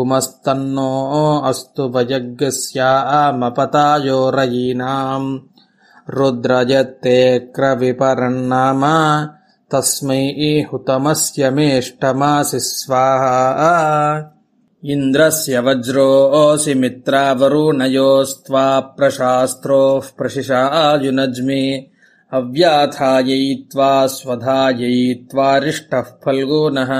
मस्तन्नो अस्तु भजग्स्यामपतायो रयीनाम् रुद्रजत्ते क्रविपरन्नाम तस्मै हुतमस्य मेष्टमासि स्वाहा इन्द्रस्य वज्रोऽसि मित्रावरुणयोस्त्वा प्रशास्त्रोः प्रशिशायुनज्मि अव्याथायैत्वा स्वधायैत्वा रिष्टः फल्गुनः